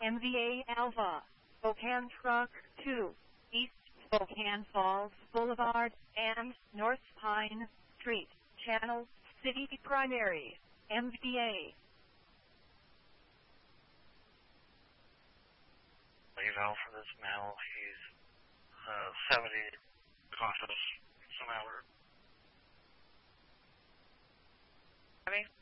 MVA Alpha, Spokane Truck 2, East Spokane Falls Boulevard, and North Pine Street, Channel City Primary, MVA. Eval for this male, he's 70, conscious, some hour. Ready?